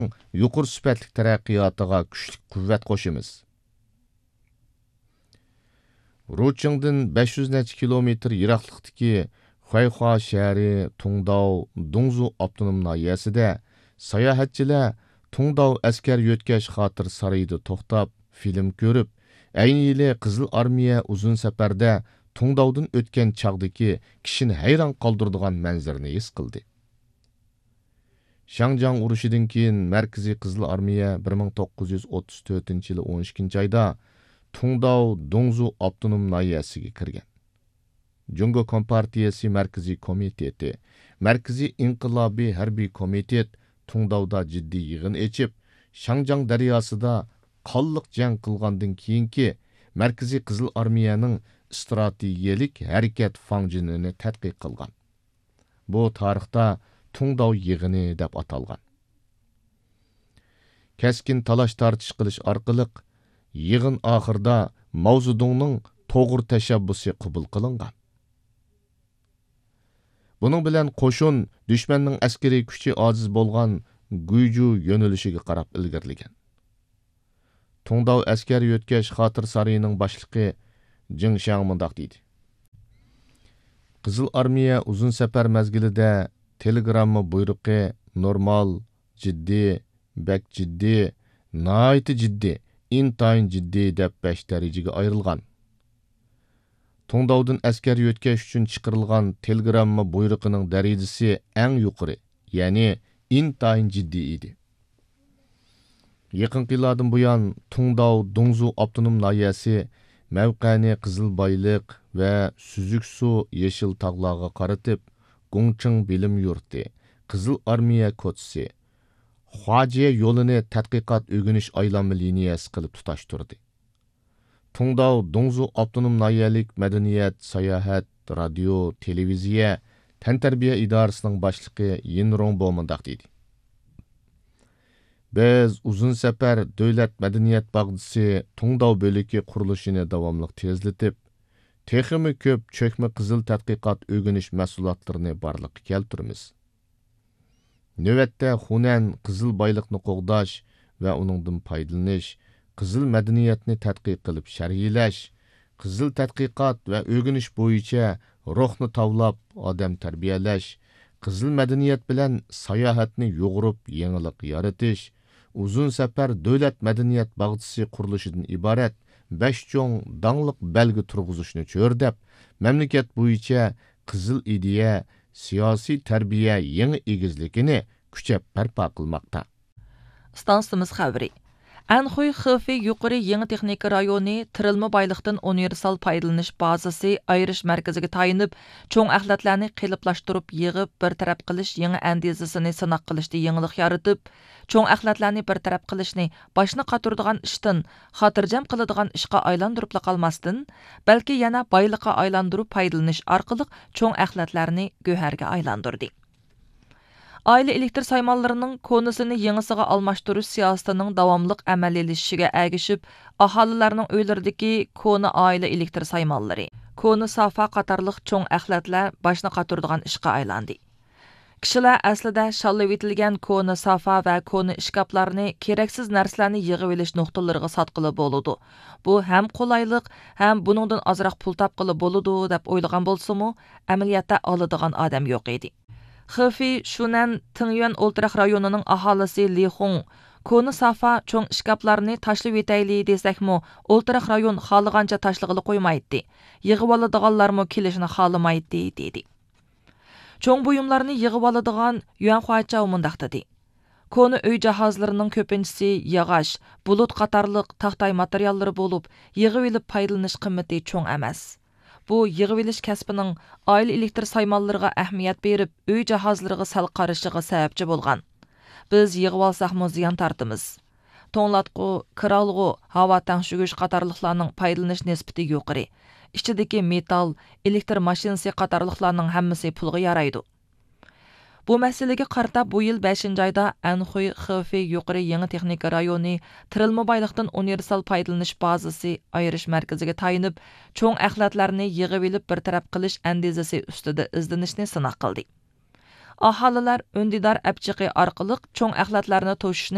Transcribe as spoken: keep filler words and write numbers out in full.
yuqur sifatli taraqqiyotiga kuchli quvvat qo'shimiz. Ruchingdan besh yuz necha kilometr yiroqlikdagi Xuyxua shahri Tungdao Dongzu avtonom noyasida sayohatchilar Tungdao askar yo'tkash xotir saroyida to'xtab, film ko'rib, ayni yili Qizil armiya uzun safarda Tungdaodan o'tgan chaqdagi kishini hayron qoldiradigan manzarani his qildi. Şangjiang urushidan keyin Markaziy Qizil armiya bir ming to'qqiz yuz o'ttiz to'rtinchi yili o'n ikkinchi oyda Tungdao Dongzu avtonom noyasiga kirgan. Jungo Kompartiyasi Markaziy komiteti, Markaziy inqilobiy harbiy komitet Tungdaoda jiddiy yig'in echib, Şangjiang daryosida qonliq jang qilgandan keyingi Markaziy Qizil armiyaning strategiyalik harakat fanjinini tadqiq qilgan. Bu tarixda Tungdao yig'ini deb atalgan. Keskin talash tartish qilish orqali yig'in oxirida Mao Zedongning to'g'ri tashabbusi qabul qilingan. Buning bilan qo'shin dushmanning askariy kuchi ojiz bo'lgan Guyju yo'nalishiga qarab ilgirlagan. Tungdao askar yo'tkash xotir saroyining boshlig'i Jing Shang mundaq deydi. Qizil armiya uzun safar mezgilida telegramma buyruqi normal, jiddiy, bek jiddiy, nihoyatda jiddiy, intayin jiddiy deb besh darajaga ayrilgan. Tungdaodan askar yo'tkash uchun chiqarilgan telegramma buyruqining darajasi eng yuqori, ya'ni intayin jiddiy edi. Yaqinqi yillardan buyon Tungdao Dongzu avtonom noyasi mavqani qizil boyliq va suzuk suv yeshil tog'larga qaratib, Gongcheng bilim yurti, Qizil armiya ko'chisi, Huajie yo'lini tadqiqot o'rganish aylanma liniyasi qilib tutashtirdi. Tungdao Dongzu avtonom noyalik madaniyat, sayohat, radio, televiziya, tantarbiya idorasining boshlig'i Yin Rongbo mundaq deydi. Biz uzun safar davlat madaniyat bog'chisi Tungdao bo'liki qurilishini davomli tezlatib, texmi ko'p cho'kma qizil tadqiqot o'rganish mas'uliyatlarini barliqqa keltiramiz. Navbatda Hunan qizil boyliqni qo'g'dash va uningdan foydalanish, qizil madaniyatni tadqiq qilib sharhlash, qizil tadqiqot va o'rganish bo'yicha ruhni tavlab odam tarbiyalash, qizil madaniyat bilan sayohatni yo'g'irib yangilik yaratish, uzun safar davlat madaniyat bog'chisi qurilishidan iborat besh cho'ng dangliq belgi turg'izishni cho'rdab, mamlakat bo'yicha qizil ideya, siyosiy tarbiya yangi egizligini kuchab barpo qilmoqda. Stansimiz xabari. Anxuy Xifey yuqori yangi texnika rayoni tirilma boyliqdan universal foydalanish bazasi ayirish markaziga tayinib, cho'ng axlatlarni qiliplashtirib yig'ib bir taraf qilish yangi andizasini sinoq qilishda yangilik yaratib, cho'ng axlatlarni bir taraf qilishni boshni qaturdigan ishdan xotirjam qiladigan ishga aylantirib qolmasdan, balki yana boyliqqa aylantirib foydalanish orqali cho'ng axlatlarni go'harga aylantirdi. Aile elektr saymanlarının konusunu yengisiga almashtırış siyasetining davomliq amaliylashishiga ergishib, aholilarning uylaridagi kona aile elektr saymanlari, kona safa qatorliq cho'ng axlatlar boshni qaturdigan ishga aylandi. Kishilar aslida shalib etilgan kona safa va kona ishkaplarni keraksiz narsalarni yig'ib olish nuqtalariga sotqili bo'ladi. Bu ham qulaylik, ham buningdan ozroq pul topqili bo'ladi deb o'ylagan bo'lsa-mu, amaliyotda oladigan odam yo'q edi. Xifey Shunan Tingyuan o'ltiraq rayonining aholisi Li Hong kona safa cho'ng ishkaplarni tashlab etayli desakmi, o'ltiraq rayon xohlagancha tashlag'ili qo'ymaydi. Yig'ib oladiganlarmi kelishni xohlamaydi dedi. Cho'ng buyumlarni yig'ib oladigan Yuan Huachao mundaq dedi. Kona uy jihozlarining ko'pinchisi yog'och, bulut qatorliq taxtay materiallari bo'lib, yig'ib olib foydalanish qimmati cho'ng emas. Bu yig'ib olish kasbining oila elektr saymanlariga ahamiyat berib, uy jihozlariga sal qarashiga sababchi bo'lgan. Biz yig'ib olsaqmi ziyon tortimiz. To'nglatqu, kiralg'u, havo tangshugish qatorliqlarning foydalanish nisbati yuqori. Ichidagi metal, elektr mashinasi qatorliqlarning hammasi pulga yaraydi. Bu masalaga qarata bu yil beshinchi oyda Anxuy Xifey yuqori yangi texnika rayoni tirilma boyliqdan universal foydalanish bazasi ayirish markaziga tayinib, cho'ng axlatlarni yig'ib olib bir taraf qilish andizasi ustida izlanishni sinoq qildi. Aholilar undidor apchiqi orqali cho'ng axlatlarni to'shishni